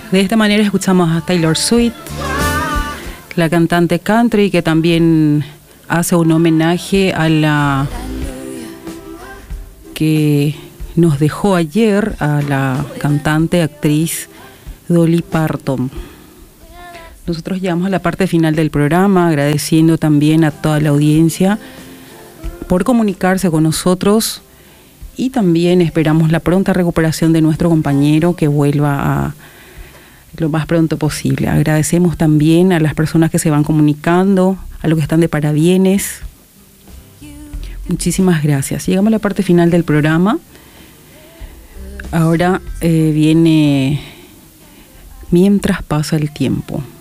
De esta manera escuchamos a Taylor Swift, la cantante country que también hace un homenaje a la que nos dejó ayer, a la cantante, actriz Dolly Parton. Nosotros llegamos a la parte final del programa, agradeciendo también a toda la audiencia por comunicarse con nosotros y también esperamos la pronta recuperación de nuestro compañero, que vuelva a lo más pronto posible. Agradecemos también a las personas que se van comunicando, a los que están de parabienes. Muchísimas gracias. Llegamos a la parte final del programa. Ahora viene Mientras pasa el tiempo.